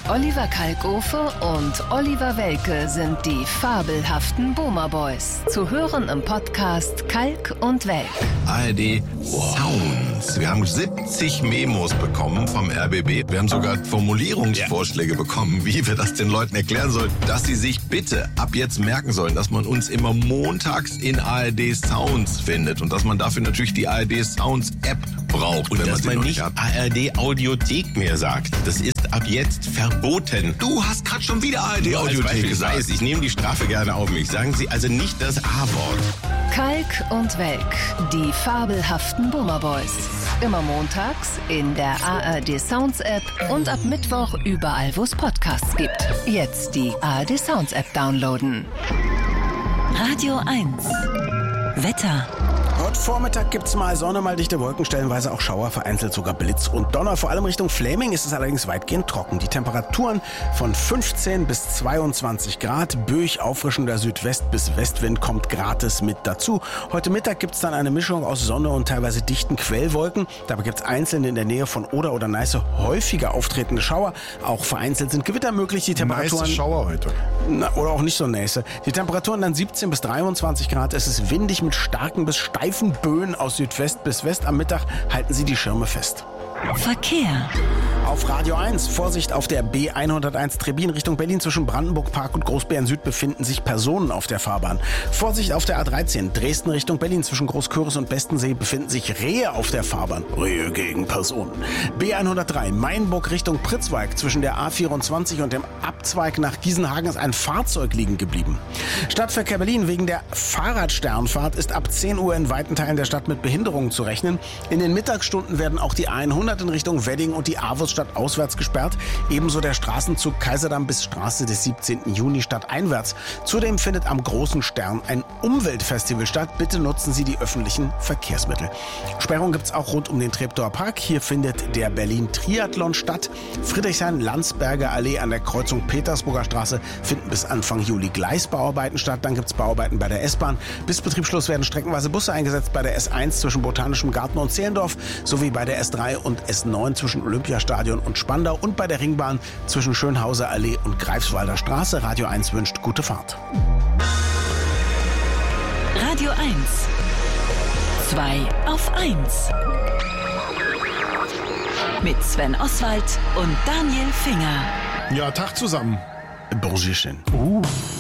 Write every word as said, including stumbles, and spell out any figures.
Oliver Kalkofe und Oliver Welke sind die fabelhaften Boomer Boys. Zu hören im Podcast Kalk und Welk. A R D Sounds. Wir haben siebzig Memos bekommen vom R B B. Wir haben sogar Formulierungsvorschläge bekommen, wie wir das den Leuten erklären sollen, dass sie sich bitte ab jetzt merken sollen, dass man uns immer montags in A R D Sounds findet und dass man dafür natürlich die A R D Sounds App braucht. Und wenn dass man, man nicht A R D Audiothek mehr sagt. Das ist ab jetzt verboten. Du hast gerade schon wieder A R D Audiothek gesagt. Ich weiß, ich nehme die Strafe gerne auf mich. Sagen Sie also nicht das A-Wort. Kalk und Welk, die fabelhaften Boomer Boys. Immer montags in der A R D Sounds App und ab Mittwoch überall, wo es Podcasts gibt. Jetzt die A R D Sounds App downloaden. Radio eins. Wetter. Heute Vormittag gibt's mal Sonne, mal dichte Wolken, stellenweise auch Schauer, vereinzelt sogar Blitz und Donner. Vor allem Richtung Fläming ist es allerdings weitgehend trocken. Die Temperaturen von fünfzehn bis zweiundzwanzig Grad. Böig auffrischender Südwest- bis Westwind kommt gratis mit dazu. Heute Mittag gibt's dann eine Mischung aus Sonne und teilweise dichten Quellwolken. Dabei gibt's einzeln in der Nähe von Oder oder Neiße häufiger auftretende Schauer. Auch vereinzelt sind Gewitter möglich. Die Temperaturen... Neiße Schauer heute. Na, oder auch nicht so Neiße. Die Temperaturen dann siebzehn bis dreiundzwanzig Grad. Es ist windig mit starken bis steifen Böen aus Südwest bis West. Am Mittag halten Sie die Schirme fest. Verkehr. Auf Radio eins, Vorsicht auf der B hunderteins Trebin Richtung Berlin zwischen Brandenburg Park und Großbären Süd befinden sich Personen auf der Fahrbahn. Vorsicht auf der A dreizehn, Dresden Richtung Berlin zwischen Großküritz und Bestensee befinden sich Rehe auf der Fahrbahn. Rehe gegen Personen. B hundertdrei, Mainburg Richtung Pritzwalk zwischen der A vierundzwanzig und dem Abzweig nach Giesenhagen ist ein Fahrzeug liegen geblieben. Stadtverkehr Berlin wegen der Fahrradsternfahrt ist ab zehn Uhr in weiten Teilen der Stadt mit Behinderungen zu rechnen. In den Mittagsstunden werden auch die A hundert in Richtung Wedding und die Avusstadt auswärts gesperrt. Ebenso der Straßenzug Kaiserdamm bis Straße des siebzehnten Juni stadteinwärts. Zudem findet am Großen Stern ein Umweltfestival statt. Bitte nutzen Sie die öffentlichen Verkehrsmittel. Sperrung gibt es auch rund um den Treptower Park. Hier findet der Berlin-Triathlon statt. Friedrichshain-Landsberger Allee an der Kreuzung Petersburger Straße finden bis Anfang Juli Gleisbauarbeiten statt. Dann gibt es Bauarbeiten bei der S-Bahn. Bis Betriebsschluss werden streckenweise Busse eingesetzt bei der S eins zwischen Botanischem Garten und Zehlendorf sowie bei der S drei und S neun zwischen Olympiastadion und Spandau und bei der Ringbahn zwischen Schönhauser Allee und Greifswalder Straße. Radio eins wünscht gute Fahrt. Radio eins. zwei auf eins. Mit Sven Oswald und Daniel Finger. Ja, Tag zusammen. Bonjour. Uh.